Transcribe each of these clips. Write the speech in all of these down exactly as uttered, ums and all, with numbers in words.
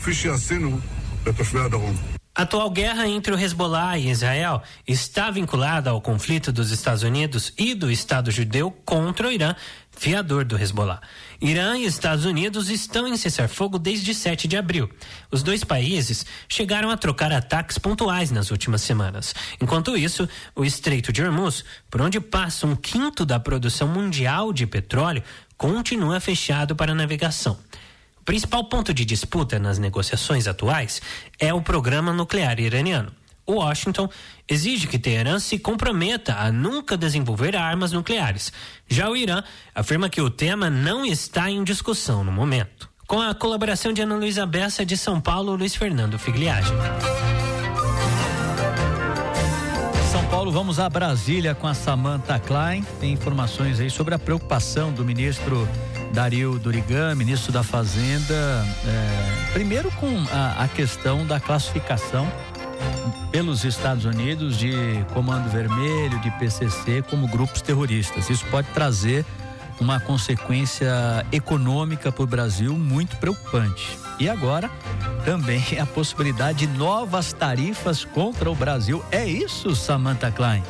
A atual guerra entre o Hezbollah e Israel está vinculada ao conflito dos Estados Unidos e do Estado judeu contra o Irã, fiador do Hezbollah. Irã e Estados Unidos estão em cessar-fogo desde sete de abril. Os dois países chegaram a trocar ataques pontuais nas últimas semanas. Enquanto isso, o Estreito de Hormuz, por onde passa um quinto da produção mundial de petróleo, continua fechado para navegação. O principal ponto de disputa nas negociações atuais é o programa nuclear iraniano. Washington exige que Teherã se comprometa a nunca desenvolver armas nucleares. Já o Irã afirma que o tema não está em discussão no momento. Com a colaboração de Ana Luísa Bessa, de São Paulo, Luiz Fernando Figliage. São Paulo, vamos a Brasília com a Samantha Klein. Tem informações aí sobre a preocupação do ministro Dario Durigan, ministro da Fazenda, é, primeiro com a, a questão da classificação pelos Estados Unidos de Comando Vermelho, de P C C como grupos terroristas. Isso pode trazer uma consequência econômica para o Brasil muito preocupante. E agora também a possibilidade de novas tarifas contra o Brasil. É isso, Samantha Klein?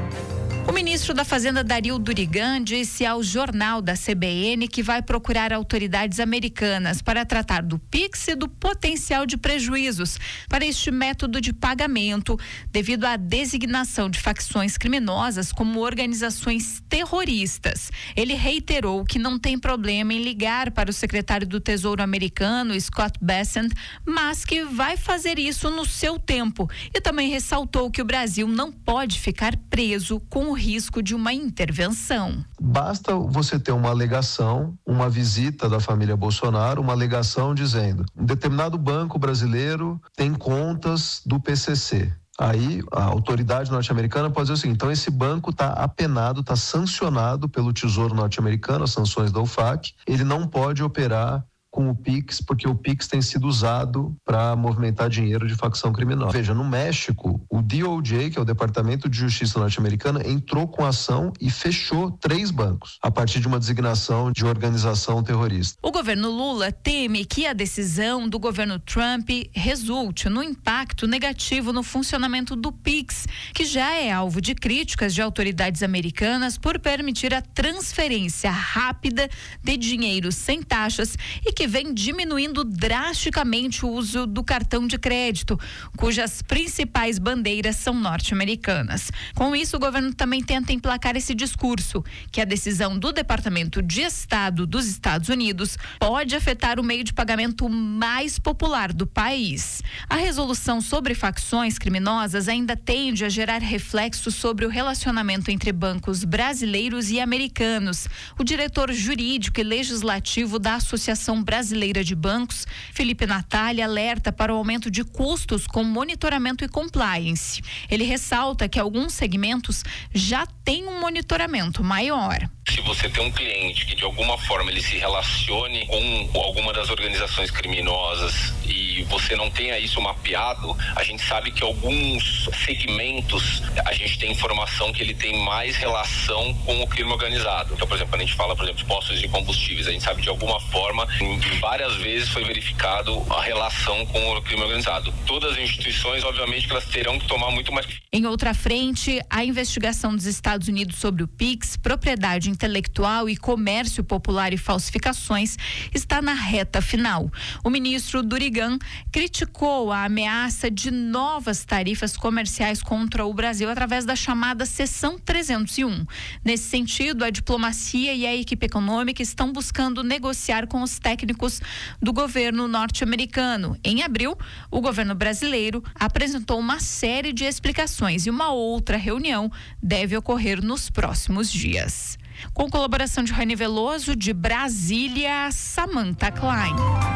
O ministro da Fazenda, Dario Durigan, disse ao jornal da C B N que vai procurar autoridades americanas para tratar do Pix e do potencial de prejuízos para este método de pagamento, devido à designação de facções criminosas como organizações terroristas. Ele reiterou que não tem problema em ligar para o secretário do Tesouro americano, Scott Bessent, mas que vai fazer isso no seu tempo. E também ressaltou que o Brasil não pode ficar preso com o risco de uma intervenção. Basta você ter uma alegação, uma visita da família Bolsonaro, uma alegação dizendo: um determinado banco brasileiro tem contas do P C C. Aí a autoridade norte-americana pode dizer o seguinte: então esse banco está apenado, está sancionado pelo Tesouro norte-americano, as sanções da U F A C, ele não pode operar com o Pix, porque o Pix tem sido usado para movimentar dinheiro de facção criminosa. Veja, no México, o D O J, que é o Departamento de Justiça norte-americana, entrou com ação e fechou três bancos, a partir de uma designação de organização terrorista. O governo Lula teme que a decisão do governo Trump resulte no impacto negativo no funcionamento do Pix, que já é alvo de críticas de autoridades americanas por permitir a transferência rápida de dinheiro sem taxas e que vem diminuindo drasticamente o uso do cartão de crédito, cujas principais bandeiras são norte-americanas. Com isso, o governo também tenta emplacar esse discurso, que a decisão do Departamento de Estado dos Estados Unidos pode afetar o meio de pagamento mais popular do país. A resolução sobre facções criminosas ainda tende a gerar reflexos sobre o relacionamento entre bancos brasileiros e americanos. O diretor jurídico e legislativo da Associação Brasileira de Bancos, Felipe Natália, alerta para o aumento de custos com monitoramento e compliance. Ele ressalta que alguns segmentos já têm um monitoramento maior. Se você tem um cliente que de alguma forma ele se relacione com alguma das organizações criminosas e você não tenha isso mapeado, a gente sabe que alguns segmentos a gente tem informação que ele tem mais relação com o crime organizado. Então, por exemplo, quando a gente fala, por exemplo, de postos de combustíveis, a gente sabe de alguma forma, em várias vezes foi verificado a relação com o crime organizado. Todas as instituições, obviamente, que elas terão que tomar muito mais. Em outra frente, a investigação dos Estados Unidos sobre o Pix, propriedade intelectual e comércio popular e falsificações está na reta final. O ministro Durigan criticou a ameaça de novas tarifas comerciais contra o Brasil através da chamada Seção trezentos e um. Nesse sentido, a diplomacia e a equipe econômica estão buscando negociar com os técnicos do governo norte-americano. Em abril, o governo brasileiro apresentou uma série de explicações e uma outra reunião deve ocorrer nos próximos dias. Com colaboração de Rani Veloso, de Brasília, Samantha Klein.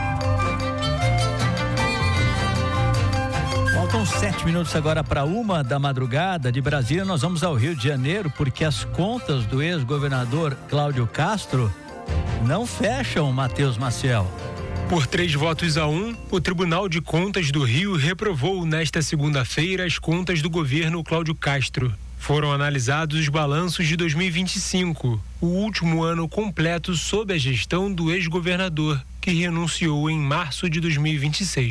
Faltam sete minutos agora para uma da madrugada. De Brasília, nós vamos ao Rio de Janeiro, porque as contas do ex-governador Cláudio Castro não fecham, Matheus Maciel. Por três votos a um, o Tribunal de Contas do Rio reprovou nesta segunda-feira as contas do governo Cláudio Castro. Foram analisados os balanços de dois mil e vinte e cinco, o último ano completo sob a gestão do ex-governador, que renunciou em março de dois mil e vinte e seis.